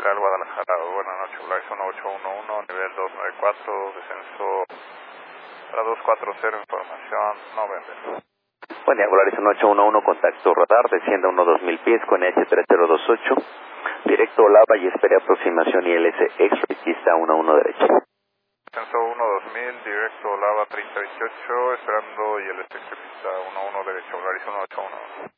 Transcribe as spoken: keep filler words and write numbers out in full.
Central Guadalajara. Buenas noches, Volaris uno ocho uno uno, nivel dos nueve cuatro, descenso para dos cuatro cero, información, no venden. Buen día, Volaris uno ocho uno uno, contacto radar, descienda uno dos mil pies con H tres cero dos ocho, directo Lava y espere aproximación I L S X-ray, pista uno uno derecha. Descenso uno dos mil, directo Lava treinta veintiocho, esperando I L S X, pista uno uno derecha, Volaris uno ocho uno uno.